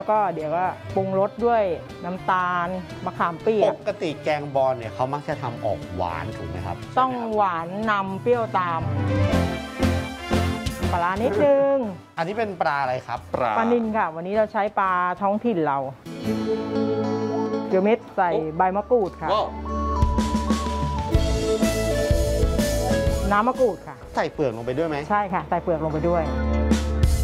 ก็เดี๋ยวก็ปรุงรสด้วยน้ำตาลมะขามเปียปกกติแกงบอลเนี่ยเขามักจะทำออกหวานถูกไหมครับต้องหวานนำเปรี้ยวตามปลาร้านิดนึงอันนี้เป็นปลาอะไรครับปลาปลานิลค่ะ วันนี้เราใช้ปลาท้องถิ่นเราเกลือเม็ดใส่ใบมะกรูดค่ะว้าวน้ำมะกรูดค่ะใส่เปลือกลงไปด้วยไหมใช่ค่ะ ใส่เปลือกลงไปด้วย